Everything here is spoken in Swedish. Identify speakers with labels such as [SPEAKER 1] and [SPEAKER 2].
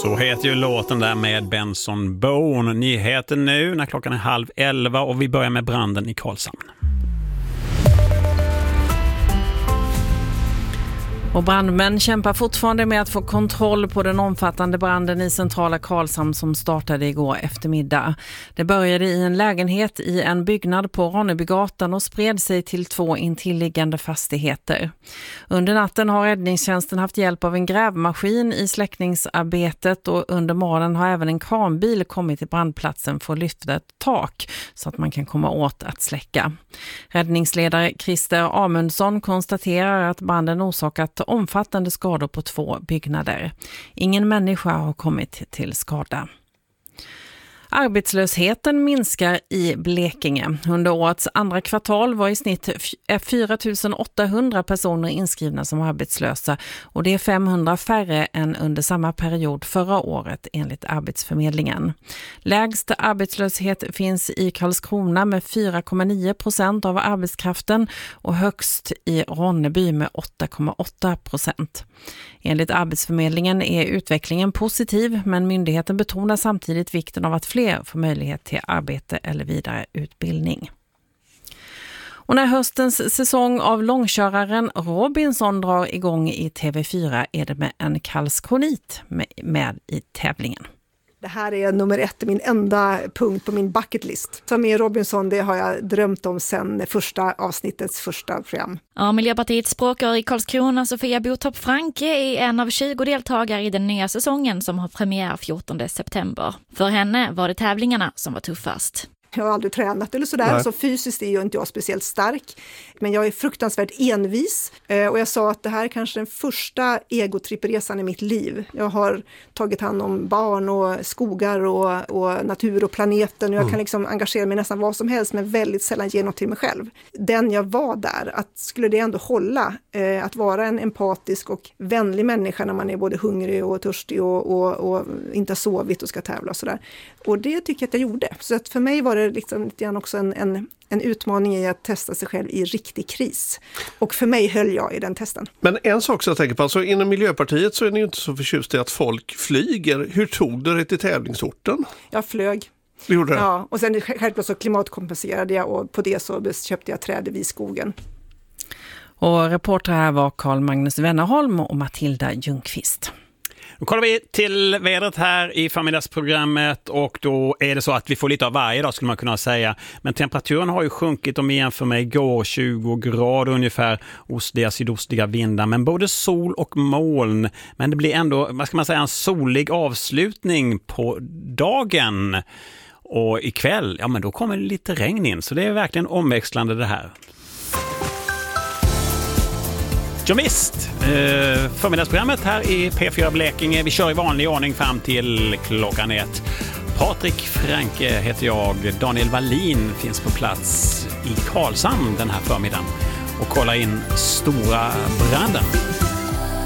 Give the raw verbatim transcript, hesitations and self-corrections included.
[SPEAKER 1] Så heter ju låten där med Benson Boone. Nyheter nu när klockan är halv elva och vi börjar med branden i Karlshamn.
[SPEAKER 2] Och brandmän kämpar fortfarande med att få kontroll på den omfattande branden i centrala Karlshamn som startade igår eftermiddag. Det började i en lägenhet i en byggnad på Ronnebygatan och spred sig till två intilliggande fastigheter. Under natten har räddningstjänsten haft hjälp av en grävmaskin i släckningsarbetet och under morgonen har även en kranbil kommit till brandplatsen för att lyfta ett tak så att man kan komma åt att släcka. Räddningsledare Christer Amundsson konstaterar att branden orsakat omfattande skador på två byggnader. Ingen människa har kommit till skada. Arbetslösheten minskar i Blekinge. Under årets andra kvartal var i snitt fyra tusen åttahundra personer inskrivna som arbetslösa och det är femhundra färre än under samma period förra året enligt Arbetsförmedlingen. Lägst arbetslöshet finns i Karlskrona med fyra komma nio procent av arbetskraften och högst i Ronneby med åtta komma åtta procent. Enligt Arbetsförmedlingen är utvecklingen positiv men myndigheten betonar samtidigt vikten av att fler får möjlighet till arbete eller vidare utbildning. Och när höstens säsong av långköraren Robinson drar igång i T V fyra är det med en kalskonit med, med i tävlingen.
[SPEAKER 3] Det här är nummer ett, min enda punkt på min bucketlist. Som med Robinson, det har jag drömt om sedan första avsnittets första program.
[SPEAKER 4] Ja, Miljöpartiets språkrör i Karlskrona, Sofia Botorp Franke, är en av tjugo deltagare i den nya säsongen som har premiär fjortonde september. För henne var det tävlingarna som var tuffast.
[SPEAKER 3] Jag har aldrig tränat eller sådär, så fysiskt är ju inte jag speciellt stark. Men jag är fruktansvärt envis och jag sa att det här är kanske den första egotrippresan i mitt liv. Jag har tagit hand om barn och skogar och, och natur och planeten och jag mm. kan liksom engagera mig nästan vad som helst men väldigt sällan ge något till mig själv. Den jag var där, att skulle det ändå hålla eh, att vara en empatisk och vänlig människa när man är både hungrig och törstig och, och, och inte har sovit och ska tävla och sådär. Och det tycker jag att jag gjorde. Så att för mig var det liksom lite grann också en, en, en utmaning i att testa sig själv i riktig kris. Och för mig höll jag i den testen.
[SPEAKER 5] Men en sak som jag tänker på, alltså inom Miljöpartiet så är ni ju inte så förtjust i att folk flyger. Hur tog du dig till tävlingsorten? Jag
[SPEAKER 3] flög.
[SPEAKER 5] Du gjorde det?
[SPEAKER 3] Ja, och sen självklart så klimatkompenserade jag och på det så köpte jag träd vid skogen.
[SPEAKER 2] Och reporter här var Carl Magnus Wennerholm och Matilda Ljungqvist.
[SPEAKER 1] Då kollar vi till vädret här i förmiddagsprogrammet och då är det så att vi får lite av varje dag skulle man kunna säga. Men temperaturen har ju sjunkit om igen för mig igår tjugo grader ungefär, ostliga sydostliga vindar men både sol och moln. Men det blir ändå, vad ska man säga, en solig avslutning på dagen. Och ikväll, ja men då kommer lite regn in så det är verkligen omväxlande det här. Ja visst, eh, förmiddagsprogrammet här i P fyra Blekinge. Vi kör i vanlig ordning fram till klockan ett. Patrik Franke heter jag. Daniel Wallin finns på plats i Karlshamn den här förmiddagen och kollar in stora branden.